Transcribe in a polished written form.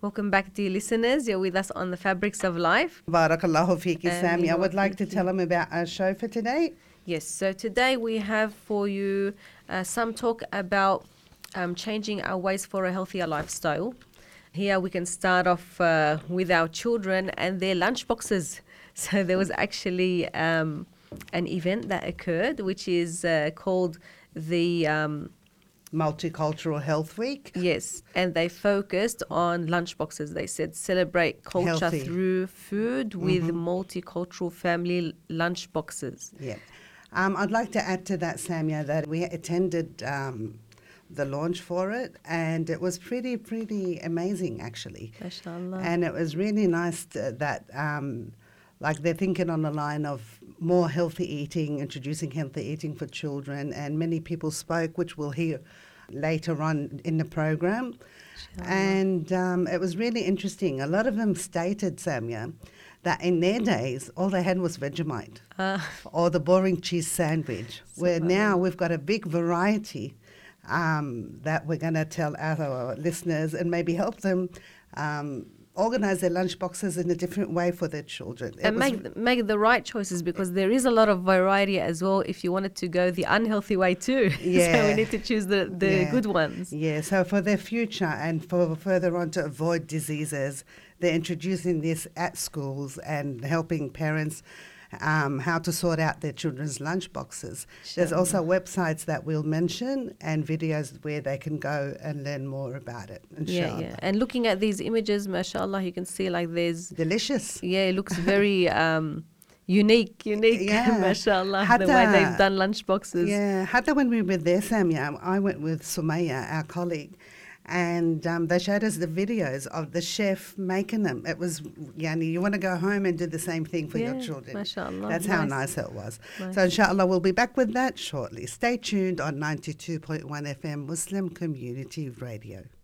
Welcome back, dear listeners. You're with us on the Fabrics of Life. Barakallahu Fiki, Sami. I would like to Thank tell them about our show for today. Yes, so today we have for you some talk about changing our ways for a healthier lifestyle. Here we can start off with our children and their lunch boxes. So there was actually an event that occurred, which is called the Multicultural Health Week. Yes, and they focused on lunchboxes. They said celebrate culture Healthy. through food with multicultural family lunchboxes. Yeah. I'd like to add to that, Samia, that we attended the launch for it, and it was pretty amazing, actually. MashaAllah. And it was really nice that like they're thinking on the line of more healthy eating, introducing healthy eating for children, and many people spoke, which we'll hear later on in the program. And it was really interesting. A lot of them stated, Samia, that in their days, all they had was Vegemite or the boring cheese sandwich, where now we've got a big variety that we're going to tell our listeners and maybe help them organise their lunch boxes in a different way for their children. And make the right choices, because there is a lot of variety as well if you wanted to go the unhealthy way too. Yeah. So we need to choose the good ones. Yeah, so for their future and for further on to avoid diseases, they're introducing this at schools and helping parents how to sort out their children's lunch boxes. There's also websites that we'll mention and videos where they can go and learn more about it. Yeah. And looking at these images, mashallah, you can see like there's... Delicious. Yeah, it looks very unique, Yeah. mashallah, the way they've done lunch boxes. Yeah, Hatta when we were there, Samia, I went with Sumaya, our colleague, and they showed us the videos of the chef making them. It was, you want to go home and do the same thing for your children. Mashallah. That's how nice it was. Nice. So inshallah, we'll be back with that shortly. Stay tuned on 92.1 FM Muslim Community Radio.